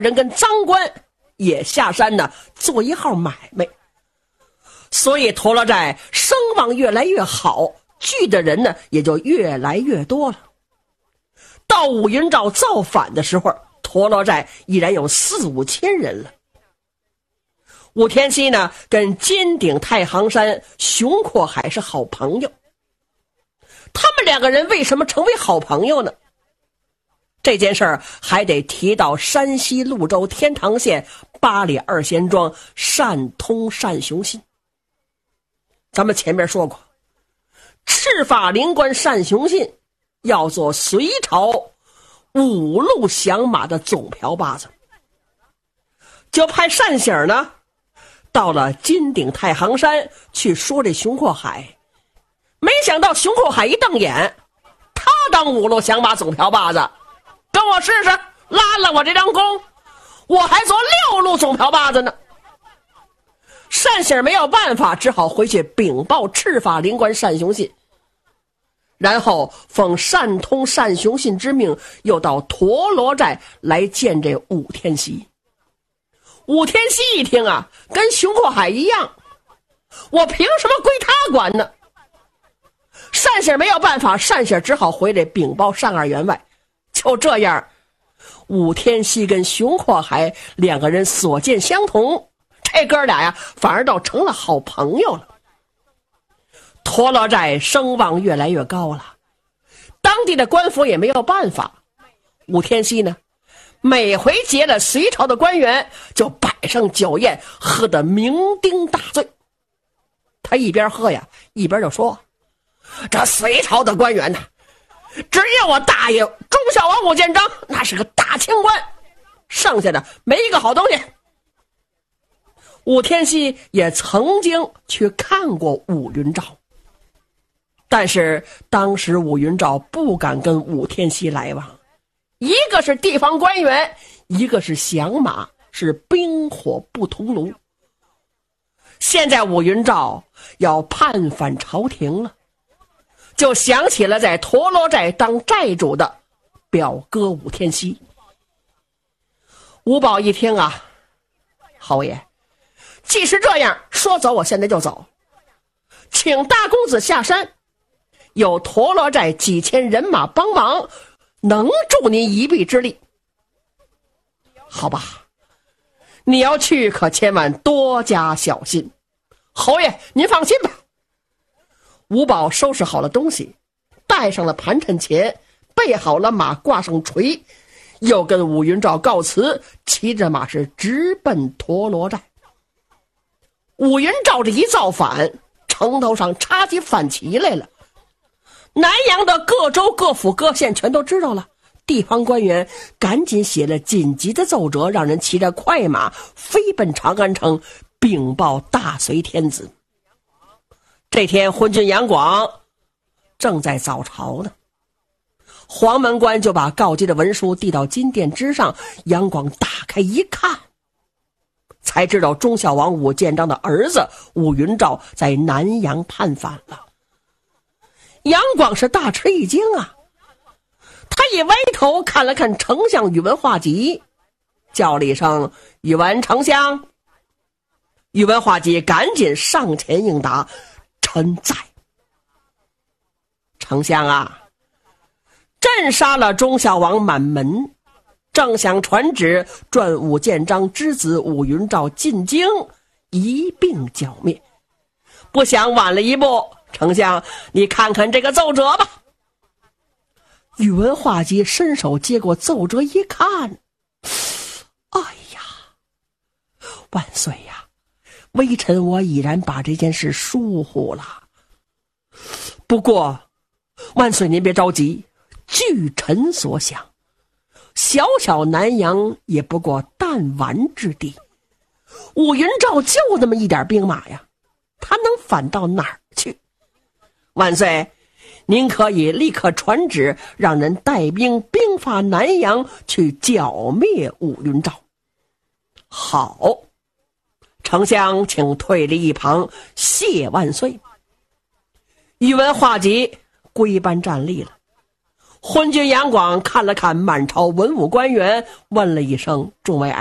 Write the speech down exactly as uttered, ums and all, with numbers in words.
人跟赃官也下山呢做一号买卖，所以陀螺寨声望越来越好，聚的人呢也就越来越多了。到武云照造反的时候，陀螺寨已然有四五千人了。武天锡呢跟金鼎太行山熊阔海是好朋友，他们两个人为什么成为好朋友呢？这件事儿还得提到山西潞州天堂县八里二贤庄单通单雄信。咱们前面说过，赤发灵官单雄信要做隋朝五路响马的总瓢把子，就派单喜儿呢到了金鼎太行山去说这熊阔海。没想到熊阔海一瞪眼，他当五路响马总瓢把子，跟我试试，拉了我这张弓，我还做六路总瓢把子呢。单喜儿没有办法，只好回去禀报赤发灵官单雄信，然后奉单通单雄信之命，又到陀螺寨来见这武天锡。武天锡一听啊，跟熊阔海一样，我凭什么归他管呢？单喜儿没有办法，单喜儿只好回来禀报单二员外。就这样，武天锡跟熊阔海两个人所见相同，这哥俩呀反而倒成了好朋友了。陀螺寨声望越来越高了，当地的官府也没有办法。武天锡呢每回结了隋朝的官员，就摆上酒宴，喝得酩酊大醉。他一边喝呀一边就说，这隋朝的官员呢，只有我大爷忠孝王武建章那是个大清官，剩下的没一个好东西。武天锡也曾经去看过武云照，但是当时武云照不敢跟武天锡来往，一个是地方官员，一个是响马，是冰火不同炉。现在武云照要叛反朝廷了，就想起了在陀螺寨当寨主的表哥武天锡。吴宝一听啊，侯爷，既是这样，说走我现在就走，请大公子下山，有陀螺寨几千人马帮忙，能助您一臂之力。好吧，你要去可千万多加小心。侯爷您放心吧。吴宝收拾好了东西，带上了盘缠钱，备好了马，挂上锤，又跟武云照告辞，骑着马是直奔陀螺寨。武云照这一造反，城头上插起反旗来了，南阳的各州各府各县全都知道了，地方官员赶紧写了紧急的奏折，让人骑着快马飞奔长安城，禀报大隋天子。这天昏君杨广正在早朝呢，黄门官就把告急的文书递到金殿之上，杨广打开一看，才知道忠孝王武建章的儿子武云照在南阳叛反了。杨广是大吃一惊啊，他一歪头看了看丞相宇文化及，叫了一声宇文丞相。宇文化及赶紧上前应答，臣在。丞相啊，朕杀了忠孝王满门，正想传旨传武建章之子武云照进京，一并剿灭，不想晚了一步。丞相你看看这个奏折吧。宇文化及伸手接过奏折一看，哎呀，万岁呀，微臣我已然把这件事疏忽了。不过万岁您别着急，据臣所想，小小南阳也不过弹丸之地，武云照就那么一点兵马呀，他能反到哪儿去？万岁您可以立刻传旨，让人带兵兵发南阳，去剿灭武云照。好，丞相请退离一旁，谢万岁。宇文化及归班站立了。 昏君杨广看了看满朝文武官员，问了一声：“众位